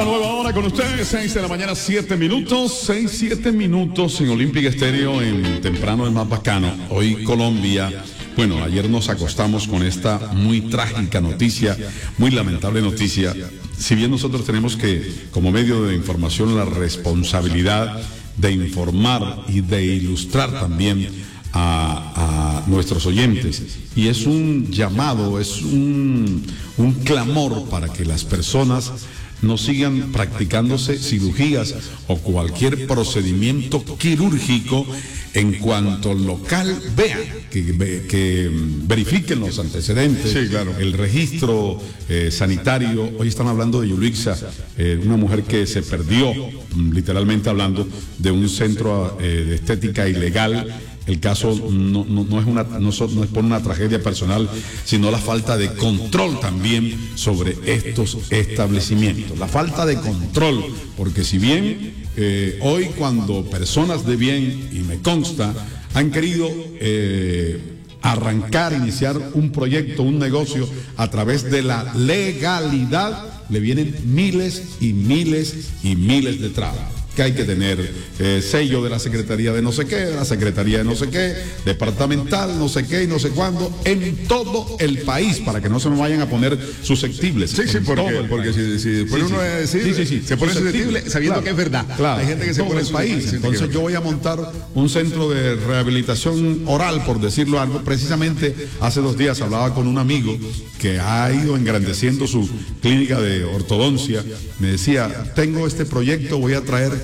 La nueva hora con ustedes, 6 de la mañana, 7 minutos, 7 minutos en Olímpica Estéreo, en Temprano es más bacano. Hoy Colombia, bueno, ayer nos acostamos con esta muy trágica noticia, muy lamentable noticia. Si bien nosotros tenemos que, como medio de información, la responsabilidad de informar y de ilustrar también a nuestros oyentes, y es un llamado, es un clamor para que las personas no sigan practicándose cirugías o cualquier procedimiento quirúrgico en cuanto local vean, que verifiquen los antecedentes, sí, claro, el registro sanitario. Hoy están hablando de Yulixa, una mujer que se perdió, literalmente hablando, de un centro de estética ilegal. El caso no es por una tragedia personal, sino la falta de control también sobre estos establecimientos. La falta de control, porque si bien hoy cuando personas de bien, y me consta, han querido arrancar, iniciar un proyecto, un negocio a través de la legalidad, le vienen miles y miles y miles de trabas. Que hay que tener sello de la Secretaría de no sé qué, de la Secretaría de no sé qué, departamental, no sé qué y no sé cuándo, en todo el país, para que no se me vayan a poner susceptibles. Sí, porque si después uno va a decir, se pone susceptible sabiendo que es verdad. Claro, hay gente que se pone en el país. Entonces yo voy a montar un centro de rehabilitación oral, por decirlo algo. Precisamente hace 2 días hablaba con un amigo que ha ido engrandeciendo su clínica de ortodoncia. Me decía, tengo este proyecto, voy a traer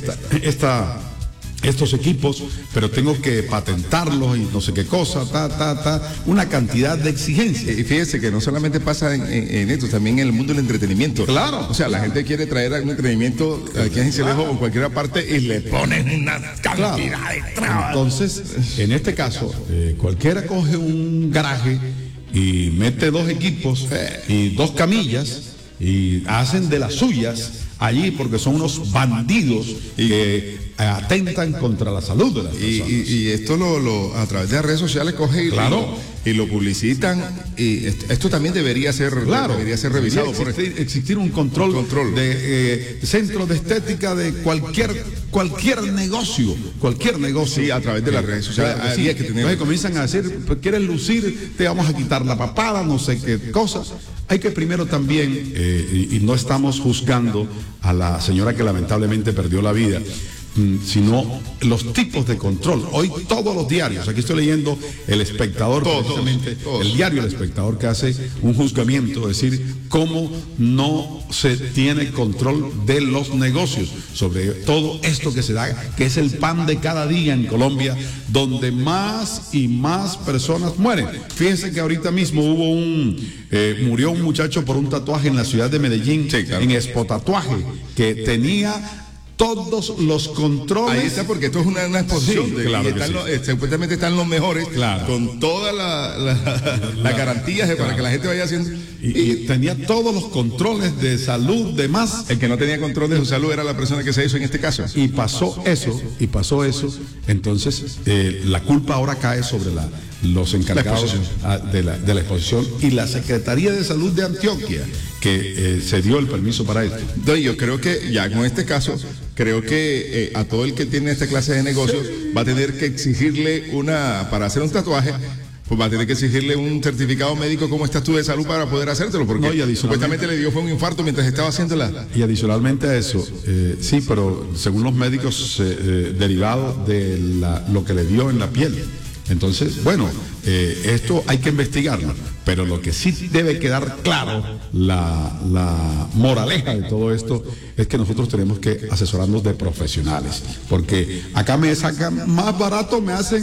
estos equipos, pero tengo que patentarlos y no sé qué cosa, una cantidad de exigencias. Y fíjese que no solamente pasa en esto, también en el mundo del entretenimiento. Claro. O sea, la gente quiere traer algún entretenimiento aquí en Cincelejo o en cualquier parte y le ponen una cantidad de trabas. Entonces, en este caso, cualquiera coge un garaje y mete 2 equipos y 2 camillas y hacen de las suyas allí, porque son unos bandidos que atentan contra la salud de las personas. Y esto a través de las redes sociales coge y lo publicitan, y esto también debería ser revisado. Existir un control. De centros de estética de cualquier negocio. Sí, a través de las redes sociales. Sí, entonces comienzan a decir, pues, ¿quieres lucir? Te vamos a quitar la papada, no sé qué cosas. Hay que primero también, y no estamos juzgando a la señora que lamentablemente perdió la vida, sino los tipos de control. Hoy todos los diarios, aquí estoy leyendo El Espectador, precisamente, el diario El Espectador, que hace un juzgamiento, es decir, cómo no se tiene control de los negocios, sobre todo esto que se da, que es el pan de cada día en Colombia, donde más y más personas mueren. Fíjense que ahorita mismo murió un muchacho por un tatuaje en la ciudad de Medellín, sí, claro, en Expo Tatuaje, que tenía todos los controles. Ahí está, porque esto es una exposición. Sí, claro, supuestamente están los mejores, claro, con todas las garantías para que la gente vaya haciendo. Y tenía todos los controles de salud, demás. El que no tenía control de su salud era la persona que se hizo en este caso. Y pasó eso. Entonces, la culpa ahora cae sobre los encargados de la exposición y la Secretaría de Salud de Antioquia, que se dio el permiso para esto. Yo creo que ya con este caso, creo que a todo el que tiene esta clase de negocios va a tener que exigirle para hacer un tatuaje, pues va a tener que exigirle un certificado médico como estás tú de salud para poder hacértelo, porque supuestamente le dio fue un infarto mientras estaba haciéndola. Y adicionalmente a eso, sí, pero según los médicos, derivado de lo que le dio en la piel. Entonces, bueno, esto hay que investigarlo, pero lo que sí debe quedar claro, la moraleja de todo esto, es que nosotros tenemos que asesorarnos de profesionales, porque acá me sacan más barato, me hacen